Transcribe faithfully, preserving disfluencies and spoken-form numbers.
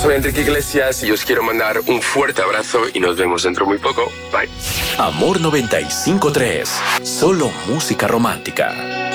soy Enrique Iglesias y os quiero mandar un fuerte abrazo y nos vemos dentro muy poco. Bye. Amor noventa y cinco punto tres. Solo música romántica.